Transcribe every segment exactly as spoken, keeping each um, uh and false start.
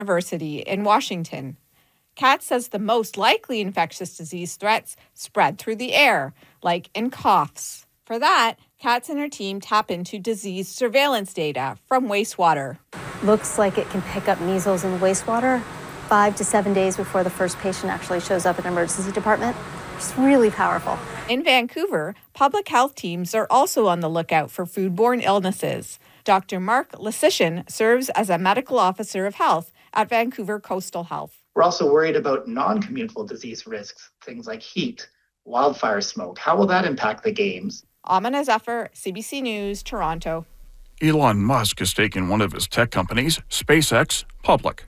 University in Washington. Katz says the most likely infectious disease threats spread through the air, like in coughs. For that, Katz and her team tap into disease surveillance data from wastewater. Looks like it can pick up measles in wastewater five to seven days before the first patient actually shows up at an emergency department. It's really powerful. In Vancouver, public health teams are also on the lookout for foodborne illnesses. Doctor Mark Lysician serves as a medical officer of health at Vancouver Coastal Health. We're also worried about non-communicable disease risks, things like heat, wildfire smoke. How will that impact the games? Amina Zafar, C B C News, Toronto. Elon Musk has taken one of his tech companies, SpaceX, public.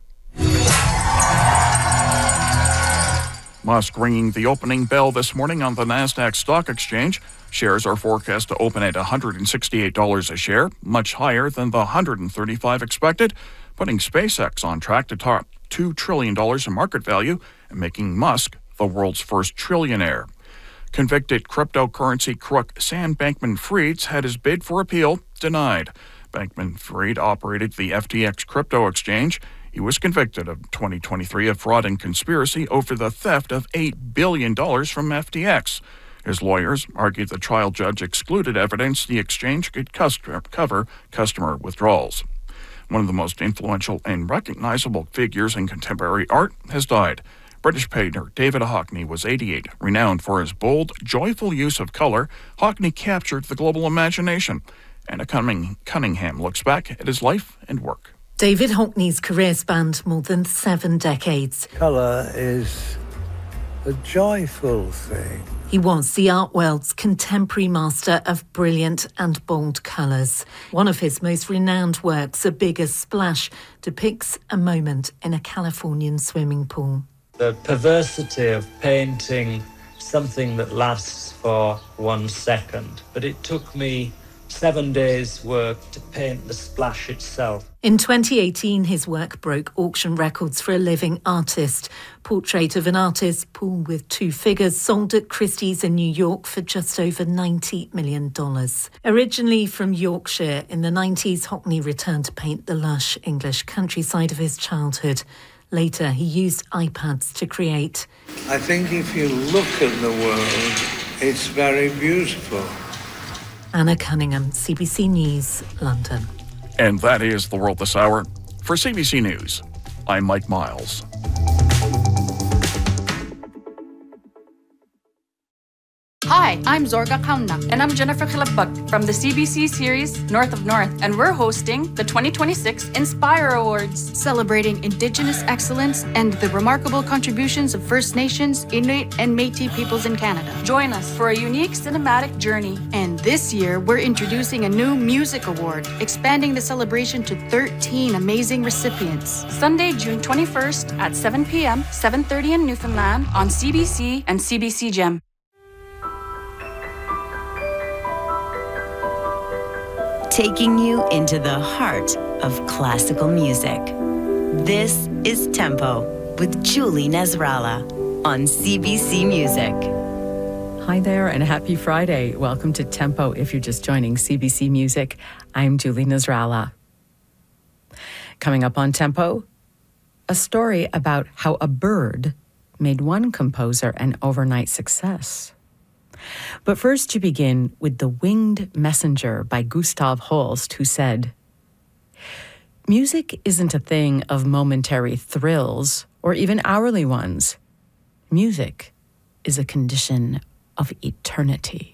Musk ringing the opening bell this morning on the Nasdaq Stock Exchange. Shares are forecast to open at one hundred sixty-eight dollars a share, much higher than the one hundred thirty-five dollars expected, putting SpaceX on track to top two trillion dollars in market value and making Musk the world's first trillionaire. Convicted cryptocurrency crook Sam Bankman-Fried's had his bid for appeal denied. Bankman-Fried operated the F T X crypto exchange. He was convicted in twenty twenty-three of fraud and conspiracy over the theft of eight billion dollars from F T X. His lawyers argued the trial judge excluded evidence the exchange could customer, cover customer withdrawals. One of the most influential and recognizable figures in contemporary art has died. British painter David Hockney was eighty-eight. Renowned for his bold, joyful use of color, Hockney captured the global imagination. Anna Cunningham looks back at his life and work. David Hockney's career spanned more than seven decades. Colour is a joyful thing. He was the art world's contemporary master of brilliant and bold colours. One of his most renowned works, A Bigger Splash, depicts a moment in a Californian swimming pool. The perversity of painting something that lasts for one second, but it took me seven days' work to paint the splash itself. In twenty eighteen, his work broke auction records for a living artist. Portrait of an artist, pool with two figures, sold at Christie's in New York for just over ninety million dollars. Originally from Yorkshire, in the nineties, Hockney returned to paint the lush English countryside of his childhood. Later, he used iPads to create. I think if you look at the world, it's very beautiful. Anna Cunningham, C B C News, London. And that is The World This Hour. For C B C News, I'm Mike Miles. Hi, I'm Zorga Kauna. And I'm Jennifer Khilabak from the C B C series North of North. And we're hosting the twenty twenty-six Inspire Awards, celebrating Indigenous excellence and the remarkable contributions of First Nations, Inuit, and Métis peoples in Canada. Join us for a unique cinematic journey. And this year, we're introducing a new music award, expanding the celebration to thirteen amazing recipients. Sunday, June twenty-first at seven p.m., seven thirty in Newfoundland on C B C and C B C Gem. Taking you into the heart of classical music. This is Tempo with Julie Nasrallah on C B C Music. Hi there and happy Friday. Welcome to Tempo if you're just joining C B C Music. I'm Julie Nasrallah. Coming up on Tempo, a story about how a bird made one composer an overnight success. But first, to begin with The Winged Messenger by Gustav Holst, who said, "Music isn't a thing of momentary thrills or even hourly ones. Music is a condition of eternity."